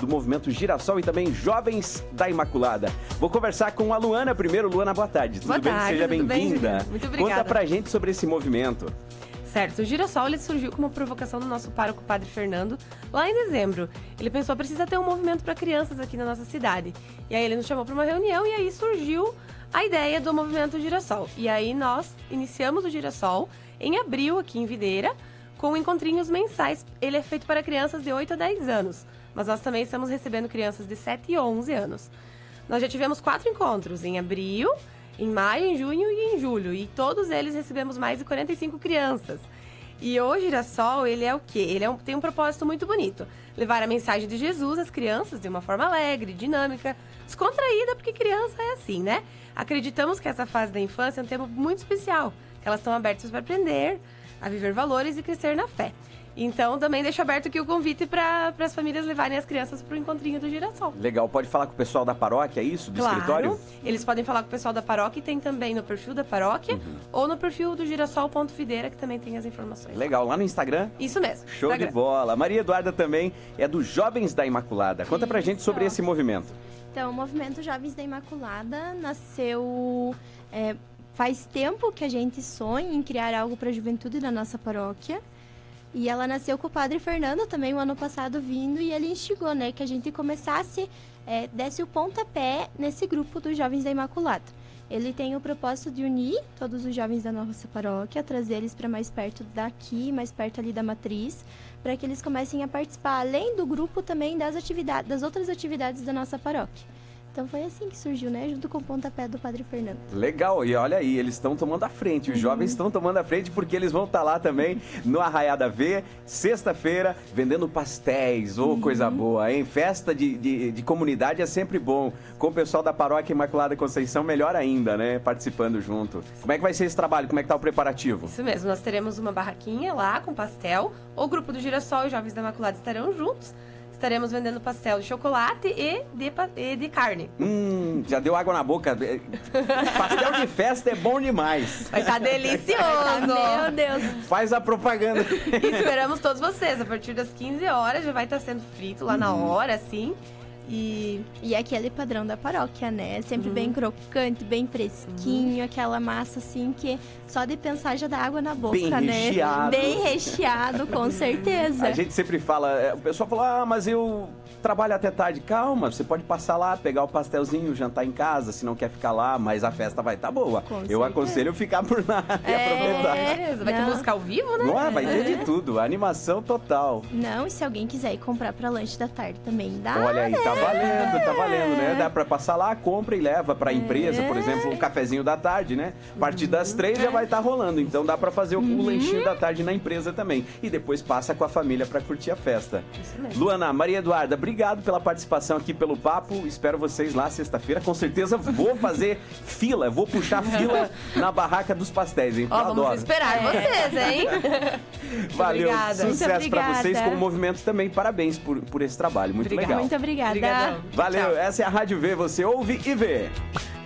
do Movimento Girassol e também Jovens da Imaculada. Vou conversar com a Luana primeiro. Luana, boa tarde. Tudo bem? Seja bem-vinda. Muito obrigada. Conta pra gente sobre esse movimento. Certo, o Girassol ele surgiu como provocação do nosso pároco Padre Fernando lá em dezembro. Ele pensou, precisa ter um movimento para crianças aqui na nossa cidade. E aí ele nos chamou para uma reunião e aí surgiu a ideia do movimento Girassol. E aí nós iniciamos o Girassol em abril aqui em Videira, com encontrinhos mensais. Ele é feito para crianças de 8 a 10 anos, mas nós também estamos recebendo crianças de 7 e 11 anos. Nós já tivemos 4 encontros em abril, em maio, em junho e em julho. E todos eles recebemos mais de 45 crianças. E o Girassol, ele é o quê? Ele tem um propósito muito bonito. Levar a mensagem de Jesus às crianças de uma forma alegre, dinâmica, descontraída, porque criança é assim, né? Acreditamos que essa fase da infância é um tempo muito especial. Que elas estão abertas para aprender, a viver valores e crescer na fé. Então, também deixo aberto aqui o convite para as famílias levarem as crianças para o encontrinho do Girassol. Legal. Pode falar com o pessoal da paróquia, é isso? Do escritório? Eles podem falar com o pessoal da paróquia e tem também no perfil da paróquia ou no perfil do Girassol.videira, que também tem as informações. Legal. Lá no Instagram? Isso mesmo. Show Instagram. de bola. Maria Eduarda também é dos Jovens da Imaculada. Conta pra gente sobre esse movimento. Então, o movimento Jovens da Imaculada nasceu... faz tempo que a gente sonha em criar algo para a juventude da nossa paróquia. E ela nasceu com o Padre Fernando também, o ano passado vindo, e ele instigou, né, que a gente começasse, desse o pontapé nesse grupo dos Jovens da Imaculada. Ele tem o propósito de unir todos os jovens da nossa paróquia, trazer eles para mais perto daqui, mais perto ali da matriz, para que eles comecem a participar, além do grupo também das outras atividades da nossa paróquia. Então foi assim que surgiu, né? Junto com o pontapé do Padre Fernando. Legal, e olha aí, eles estão tomando a frente, os jovens estão tomando a frente porque eles vão estar lá também no Arraiada V, sexta-feira, vendendo pastéis, coisa boa, hein? Festa de comunidade é sempre bom. Com o pessoal da Paróquia Imaculada Conceição, melhor ainda, né? Participando junto. Como é que vai ser esse trabalho? Como é que tá o preparativo? Isso mesmo, nós teremos uma barraquinha lá com pastel, o grupo do Girassol e os Jovens da Imaculada estarão juntos. Estaremos vendendo pastel de chocolate e de carne. Já deu água na boca. Pastel de festa é bom demais. Vai estar delicioso. Meu Deus. Faz a propaganda. E esperamos todos vocês. A partir das 15 horas já vai estar sendo frito lá na hora, assim. E aquele padrão da paróquia, né? Sempre bem crocante, bem fresquinho, aquela massa assim que só de pensar já dá água na boca, bem né? Recheado. Bem recheado, com certeza. A gente sempre fala, o pessoal fala, mas eu trabalho até tarde. Calma, você pode passar lá, pegar o pastelzinho, jantar em casa, se não quer ficar lá, mas a festa vai estar boa. Eu aconselho ficar por lá e aproveitar. Vai ter música ao vivo, né? Não é? Vai ter de tudo, animação total. Não, e se alguém quiser ir comprar pra lanche da tarde também dá. Olha aí, tá valendo, né? Dá pra passar lá, compra e leva pra empresa, por exemplo, um cafezinho da tarde, né? A partir das 3 já vai estar rolando, então dá pra fazer o lanchinho da tarde na empresa também. E depois passa com a família pra curtir a festa. Isso mesmo. Luana, Maria Eduarda, obrigado pela participação aqui, pelo papo. Espero vocês lá sexta-feira. Com certeza vou fazer fila, vou puxar fila na barraca dos pastéis, hein? Vamos esperar vocês, hein? Valeu, Obrigada. sucesso pra vocês com o movimento também. Parabéns por esse trabalho, muito legal. Muito obrigada. Obrigadão. Valeu, Tchau. essa é a Rádio V, você ouve e vê.